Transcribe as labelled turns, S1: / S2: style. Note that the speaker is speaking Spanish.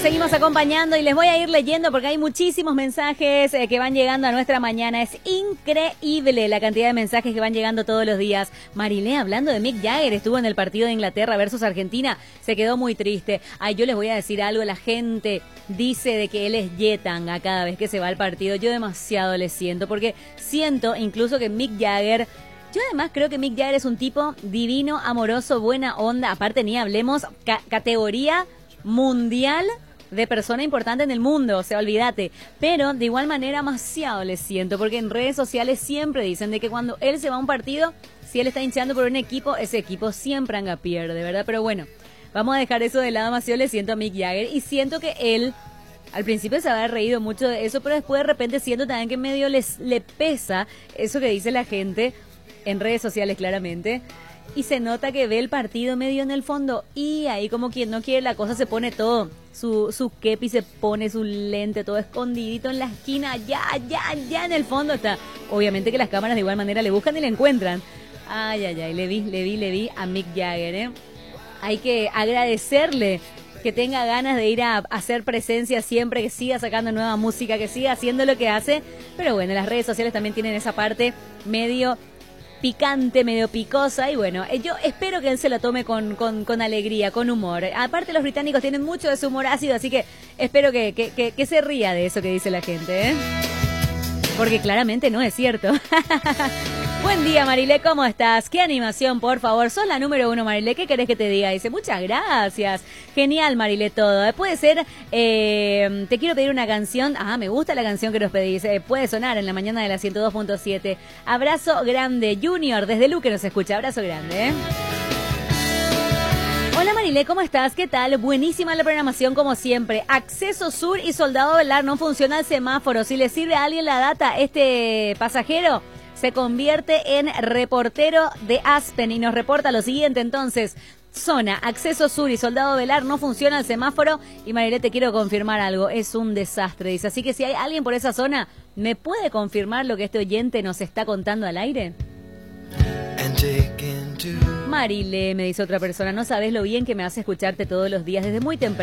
S1: seguimos acompañando y les voy a ir leyendo porque hay muchísimos mensajes que van llegando a nuestra mañana. Es increíble la cantidad de mensajes que van llegando todos los días. Marilé, hablando de Mick Jagger, estuvo en el partido de Inglaterra versus Argentina, se quedó muy triste. Ay, yo les voy a decir algo, la gente dice de que él es yetanga cada vez que se va al partido. Yo demasiado le siento porque siento incluso que Mick Jagger... Yo además creo que Mick Jagger es un tipo divino, amoroso, buena onda. Aparte ni hablemos, categoría mundial de persona importante en el mundo, o sea, olvídate. Pero de igual manera demasiado le siento, porque en redes sociales siempre dicen de que cuando él se va a un partido, si él está hinchando por un equipo, ese equipo siempre pierde, ¿verdad? Pero bueno, vamos a dejar eso de lado. Demasiado le siento a Mick Jagger y siento que él... Al principio se había reído mucho de eso, pero después de repente siento también que medio le pesa eso que dice la gente en redes sociales claramente. Y se nota que ve el partido medio en el fondo y ahí como quien no quiere la cosa se pone todo. Su kepi se pone, su lente todo escondidito en la esquina, ya en el fondo está. Obviamente que las cámaras de igual manera le buscan y le encuentran. Ay, le vi a Mick Jagger, ¿eh? Hay que agradecerle que tenga ganas de ir a hacer presencia siempre, que siga sacando nueva música, que siga haciendo lo que hace. Pero bueno, las redes sociales también tienen esa parte medio picante, medio picosa, y bueno, yo espero que él se lo tome con alegría, con humor. Aparte los británicos tienen mucho de su humor ácido, así que espero que se ría de eso que dice la gente, ¿eh? Porque claramente no es cierto. Buen día, Marilé, ¿cómo estás? Qué animación, por favor. Sos la número 1, Marilé. ¿Qué querés que te diga? Dice, muchas gracias. Genial, Marilé, todo. Puede ser, te quiero pedir una canción. Ah, me gusta la canción que nos pedís. Puede sonar en la mañana de la 102.7. Abrazo grande. Junior, desde Luque nos escucha. Abrazo grande, ¿eh? Hola Marilé, ¿cómo estás? ¿Qué tal? Buenísima la programación como siempre. Acceso Sur y Soldado Velar, no funciona el semáforo. Si le sirve a alguien la data, este pasajero se convierte en reportero de Aspen y nos reporta lo siguiente entonces. Zona, Acceso Sur y Soldado Velar, no funciona el semáforo. Y Marilé, te quiero confirmar algo, es un desastre, dice. Así que si hay alguien por esa zona, ¿me puede confirmar lo que este oyente nos está contando al aire? Marilé, me dice otra persona, no sabes lo bien que me hace escucharte todos los días desde muy temprano.